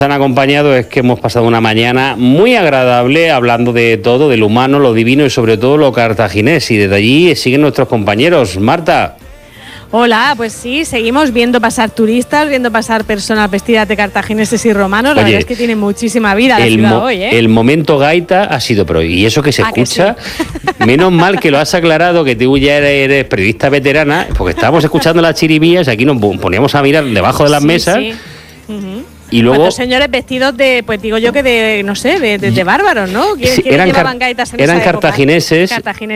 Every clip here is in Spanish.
Han acompañado es que hemos pasado una mañana muy agradable hablando de todo, de lo humano, lo divino y sobre todo lo cartaginés. Y desde allí siguen nuestros compañeros. Marta. Hola, pues sí, seguimos viendo pasar turistas, viendo pasar personas vestidas de cartagineses y romanos. La verdad es que tiene muchísima vida la ciudad hoy, ¿eh? El momento gaita ha sido pro. Y eso que se escucha, que sí. Menos mal que lo has aclarado, que tú ya eres periodista veterana, porque estábamos escuchando las chirimías y aquí nos poníamos a mirar debajo de las mesas. Sí. Y luego ¿cuántos señores vestidos de, pues digo yo que de, no sé, de bárbaros, ¿no? Sí, llevaban gaitas en eran cartagineses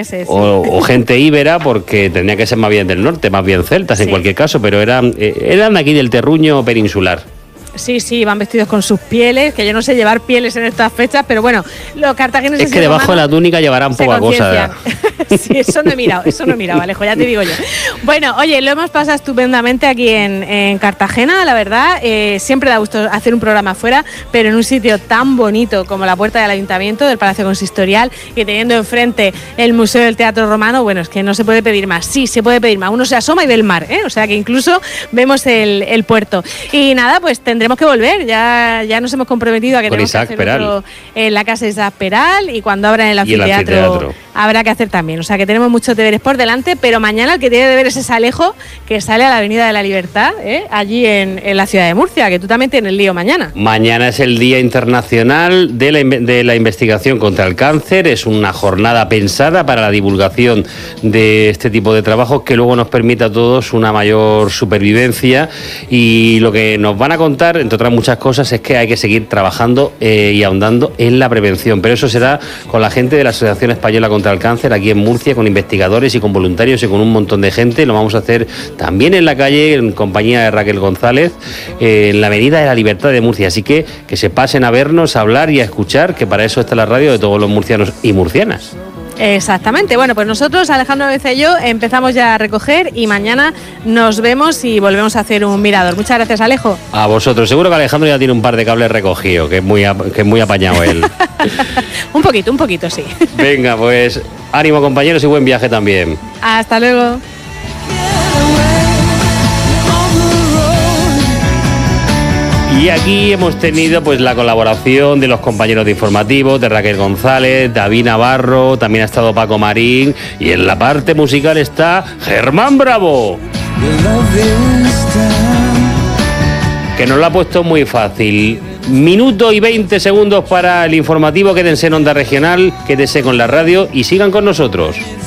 o gente íbera, porque tendría que ser más bien del norte, más bien celtas en cualquier caso, pero eran aquí del terruño peninsular. Sí, van vestidos con sus pieles, que yo no sé llevar pieles en estas fechas, pero bueno, los cartagineses... Es que debajo de la túnica llevarán poca cosa. Sí, eso no he mirado, Alejo, ya te digo yo. Bueno, oye, lo hemos pasado estupendamente aquí en Cartagena, la verdad. Siempre da gusto hacer un programa afuera, pero en un sitio tan bonito como la puerta del Ayuntamiento, del Palacio Consistorial, y teniendo enfrente el Museo del Teatro Romano, bueno, es que no se puede pedir más. Sí, se puede pedir más. Uno se asoma y ve el mar, ¿eh? O sea que incluso vemos el puerto. Y nada, pues tendremos que volver, ya nos hemos comprometido a que tenemos que hacer otro en la Casa Isaac Peral, y cuando abran el anfiteatro habrá que hacer también, o sea que tenemos muchos deberes por delante, pero mañana el que tiene deberes es Alejo, que sale a la Avenida de la Libertad, allí en la ciudad de Murcia, que tú también tienes lío mañana. Mañana es el Día Internacional de la Investigación contra el Cáncer. Es una jornada pensada para la divulgación de este tipo de trabajos que luego nos permite a todos una mayor supervivencia, y lo que nos van a contar, entre otras muchas cosas, es que hay que seguir trabajando y ahondando en la prevención, pero eso será con la gente de la Asociación Española contra el Cáncer aquí en Murcia, con investigadores y con voluntarios y con un montón de gente. Lo vamos a hacer también en la calle en compañía de Raquel González, en la Avenida de la Libertad de Murcia, así que se pasen a vernos, a hablar y a escuchar, que para eso está la radio de todos los murcianos y murcianas. Exactamente, bueno, pues nosotros, Alejandro Beza y yo, empezamos ya a recoger y mañana nos vemos y volvemos a hacer un mirador. Muchas gracias, Alejo. A vosotros, seguro que Alejandro ya tiene un par de cables recogidos, que es muy apañado él. un poquito, sí. Venga, pues ánimo, compañeros, y buen viaje también. Hasta luego. Y aquí hemos tenido pues la colaboración de los compañeros de informativos, de Raquel González, David Navarro, también ha estado Paco Marín, y en la parte musical está Germán Bravo, que nos lo ha puesto muy fácil. Minuto y 20 segundos para el informativo. Quédense en Onda Regional, quédense con la radio y sigan con nosotros.